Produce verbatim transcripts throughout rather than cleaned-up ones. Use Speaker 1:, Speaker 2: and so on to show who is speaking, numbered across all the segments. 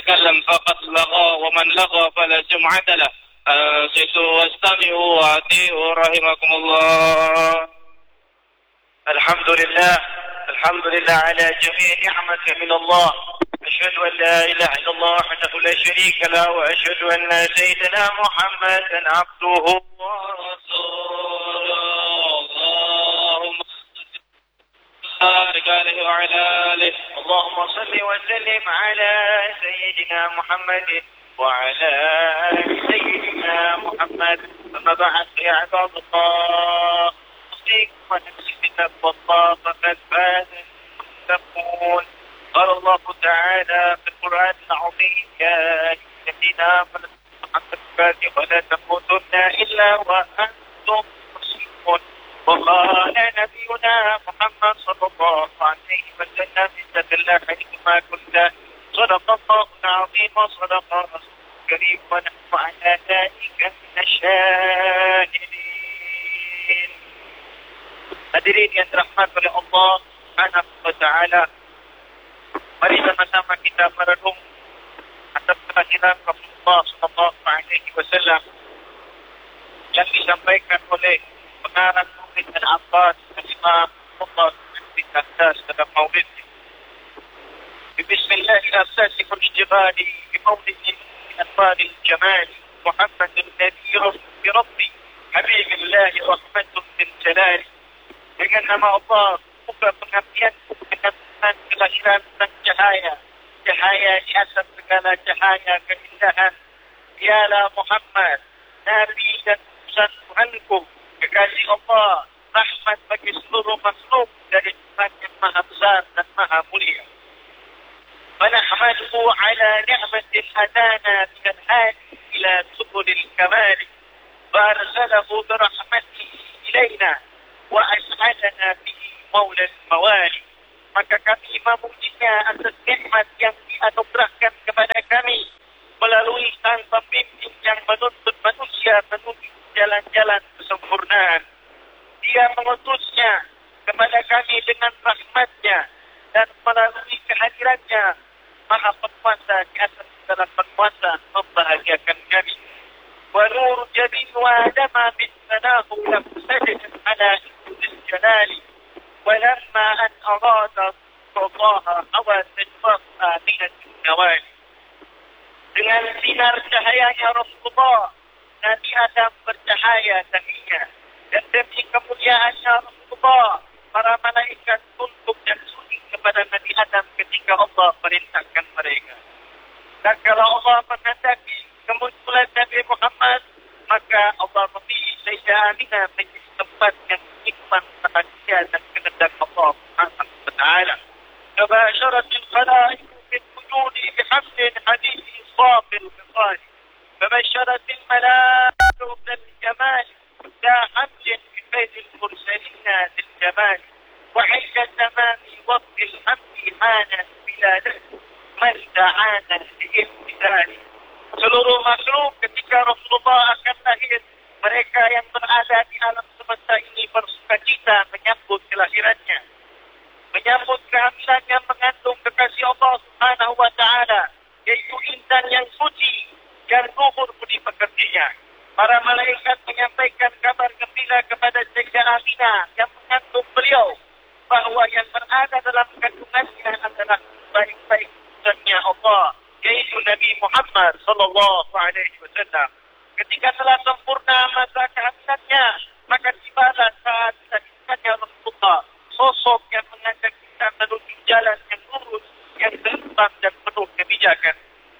Speaker 1: يتكلم فقد لغى ومن لغى فلا جمعة له. أنصتوا واستمعوا وأطيعوا رحمكم الله. الحمد لله الحمد لله على جميع نعمة من الله. أشهد أن لا إله إلا الله وحده لا شريك له، وأشهد أن سيدنا محمدا عبده ورسوله. اللهم بارك عليه وعلى آله. اللهم صل وسلم على سيدنا محمد وعلى آل سيدنا محمد. أما بعد يا عباد الله، أوصيكم ونفسي بتقوى الله فقد فاز المتقون. قال الله تعالى في القرآن العظيم: يا أيها الذين آمنوا اتقوا الله ولا تموتن إلا وأنتم مسلمون. وقال نبينا محمد صلى الله عليه وسلم: اتق الله حيثما كنت. صدق الله العظيم وصدق رسوله الكريم، ونحن على ذلك من الشاهدين. Hadirin yang dirahmati oleh Allah Subhanahu wa taala, mari sama-sama kita merenung atas kelahiran Rasulullah sallallahu alaihi wasallam yang disampaikan oleh pengarang Maulid Al-Abbas Al-Imam Allah bin Abbas dalam Maulid. Bismillah al-asasi al-ijtihadi bi Maulid al-Atfal al-Jamal Muhammad al-Nabi Rabbi Rabbi Habibillah rahmatun bil jalali. Dengan nama Allah, buka pengertian dengan kelahiran dan cahaya, cahaya di atas segala cahaya keindahan. Dialah Muhammad, Nabi dan utusan Tuhanku, kekasih Allah, rahmat bagi seluruh makhluk dari Tuhan yang maha besar dan maha mulia. ونحمده على نعمة هدانا من الهادي إلى سبل الكمال، وأرسله برحمته إلينا وأسعدنا به مولى الموالي. Maka kami memujinya atas nikmat yang dianugerahkan kepada kami melalui sang pembimbing yang menuntut manusia menuju jalan-jalan kesempurnaan. Dia mengutusnya kepada kami dengan rahmatnya, dan melalui kehadirannya Maha Penguasa di atas segala penguasa membahagiakan kami. Wa nur jabin wa adama min sanahu lam sajid ala ibn jalali. ولما أن أراد الله أوى تجربها من النوال. Dengan sinar cahayanya Rasulullah, Nabi Adam bercahaya tahinya, dan demi kemuliaannya Rasulullah, para malaikat tunduk dan sujud kepada Nabi Adam ketika Allah perintahkan mereka. Dan kalau Allah menghendaki kemunculan Nabi Muhammad, maka Allah memilih Sayyidah Aminah menjadi tempat yang hikmah, bahagia dan kehendak Allah Subhanahu wa taala. Tabasharat al-khalaiq bil wujudi bihamdin hadisi safil bisali. Tabasharat al-malaikatu bil jamal لا حمل في بيت المرسلين للجمال. وعند تمام وقت الحمد حان بلاده من دعانا لامتثال. Seluruh makhluk ketika Rasulullah akan lahir, mereka yang berada di alam semesta ini bersukacita menyambut kelahirannya, menyambut kehamilan yang mengandung kekasih Allah Subhanahu wa taala, yaitu insan yang suci dan luhur budi pekertinya. Para malaikat menyampaikan kabar gembira kepada Sayyidah Aminah yang mengandung beliau, bahawa yang berada dalam kandungannya adalah baik-baik utusannya Allah, yaitu Nabi Muhammad sallallahu alaihi wasallam. Ketika telah sempurna masa kehamilannya, maka tibalah saat dilahirkannya Rasulullah, sosok yang mengajak kita menuju jalan yang lurus, yang seimbang dan penuh kebijakan.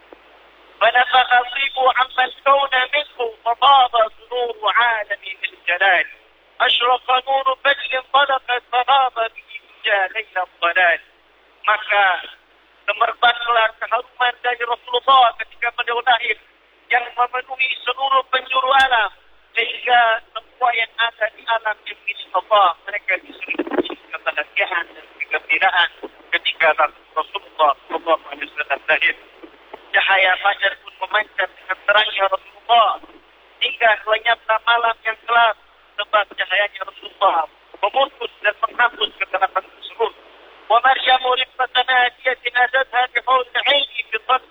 Speaker 1: ونفخ الطيب عما الكون منه فطاب نور عالم بالجلال. أشرق نور بدر طلقت فغاب به دجى ليل الضلال. Maka gemerbatlah keharuman dari Rasulullah ketika beliau lahir, yang memenuhi seluruh penjuru alam, sehingga semua yang ada di alam yang milik Allah, mereka diselimuti kebahagiaan dan kegembiraan ketika Rasulullah sallallahu alaihi wasallam lahir. Cahaya fajar pun memancar dengan terangnya Rasulullah hingga lenyaplah malam yang gelap, sebab cahayanya Rasulullah memutus dan menghapus kegelapan tersebut. Wa Maryam rifatan atiyah nazatha bihul 'aini fi dhammin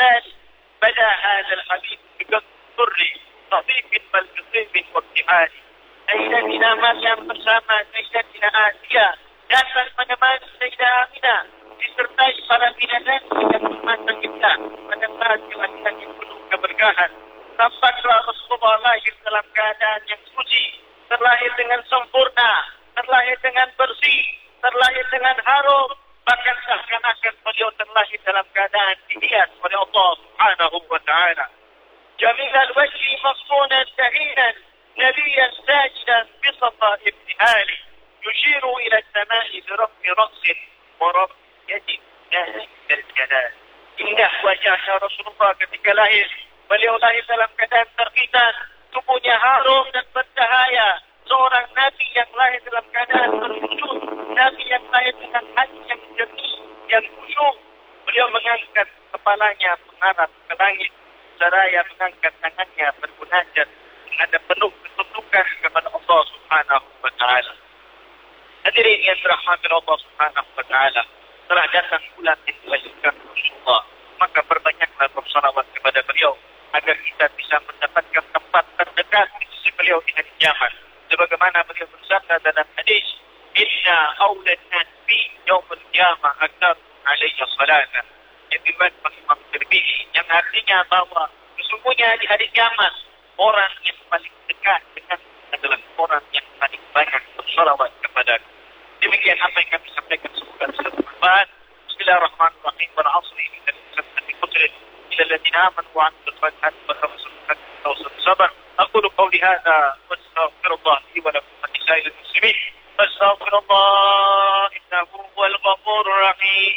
Speaker 1: الجلال بدا هذا الحبيب بقصر صديق بل بطيب وابتهال. Sayyidatina Maryam bersama Sayyidatina Asia datang menemani Sayyidah Aminah disertai para bidadari dan mata kita pada saat laki-laki penuh keberkahan. Tampaklah Rasulullah lahir dalam keadaan yang suci, terlahir dengan sempurna, terlahir dengan bersih, terlahir dengan harum, bahkan seakan-akan beliau terlahir dalam keadaan dihias oleh Allah Subhanahu wa taala. Jamil al-wajhi maqsunan tahinan نبيا ساجدا بصفاء ابتهاله يشير الى السماء برفع راس ورفع يد ذلك الجلال. Indah wajah Rasulullah ketika lahir. Beliau lahir dalam keadaan terkitan, tubuhnya harum dan bercahaya. Seorang Nabi yang lahir dalam keadaan bersujud, Nabi yang lahir dengan hati yang jernih, yang khusyuk. Beliau mengangkat kepalanya menghadap ke langit, seraya mengangkat tangannya bermunajat, ada penuh ketundukan kepada Allah Subhanahu wa taala. Hadirin yang dirahmati Allah Subhanahu wa taala, telah datang bulan yang dilahirkan Rasulullah, maka perbanyaklah bersalawat kepada beliau agar kita bisa mendapatkan tempat terdekat di sisi beliau di hari kiamat. Sebagaimana beliau bersabda dalam hadis, "Inna awlan nas bi yaumil qiyamah aktsar alayya salatan." Yang dibuat oleh Imam Tirmidzi, yang artinya bahwa sesungguhnya di hari kiamat orang yang paling dekat dengan adalah orang yang paling banyak bersalawat kepada. Demikian apa yang kami sampaikan, semoga bermanfaat. Bismillahirrahmanirrahim. Wal 'asri innal insana lafi khusr illa alladziina aamanu wa 'amilus salihati wa tawasaw bil haqqi wa tawasaw bis sabr. Aqulu qawli hadha wa astaghfirullah li wa lakum wa lisa'iril muslimin. Fastaghfirullah innahu huwal ghafurur rahim.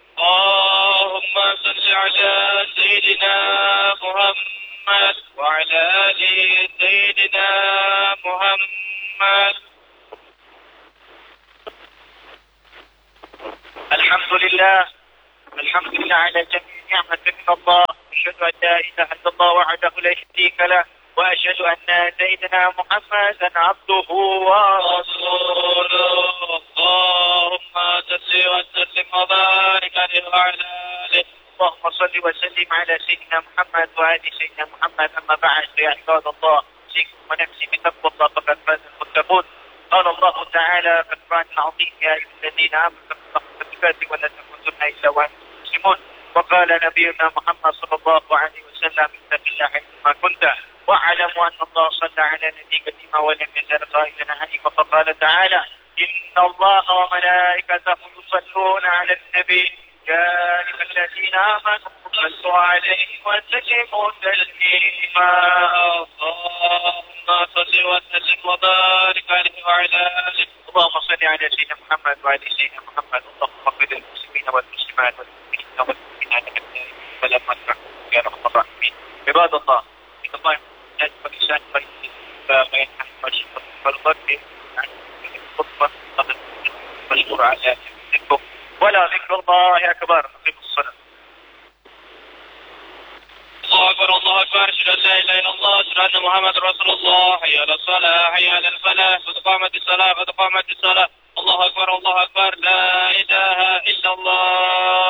Speaker 1: Allahumma salli 'ala sayyidina Muhammad وعلى آل سيدنا محمد. الحمد لله الحمد لله على جميع نعمة من الله. أشهد أن لا إله إلا الله وحده لا شريك له وأشهد أن سيدنا محمدا عبده ورسوله. اللهم صل وسلم وبارك عليه وعلى آله. اللهم صل وسلم على سيدنا محمد وآل سيدنا محمد. أما بعد يا عباد الله، أوصيكم ونفسي بتقوى الله فقد فاز المتقون. قال الله تعالى في القرآن العظيم: يا أيها الذين آمنوا اتقوا الله حق تقاته ولا تموتن إلا وأنتم مسلمون. وقال نبينا محمد صلى الله عليه وسلم: اتق الله حيثما كنت واعلم أن الله صلى على نبيك بما ولم يزل قائلا حنيفا. فقال تعالى: إن الله وملائكته يصلون على النبي يا أيها الذين آمنوا صلوا عليه وسلموا تسليما. اللهم صل وسلم وبارك عليه وعلى آله. اللهم صل على سيدنا محمد وعلى سيدنا محمد. اللهم اغفر للمسلمين والمسلمات والمؤمنين والمؤمنات ولما ترحموا يا رب الراحمين. عباد الله، إن الله يجب الإنسان فينحن والشكر والقدر عن الخطبة والشكر على ذكركم ولا ذكر الله أكبر. أقيموا الصلاة. الله أكبر الله أكبر. أشهد أن لا إله إلا الله، أشهد أن محمد رسول الله. حي على الصلاة حي على الفلاح، قد قامت الصلاة قد قامت الصلاة. الله أكبر الله أكبر. لا إله إلا الله.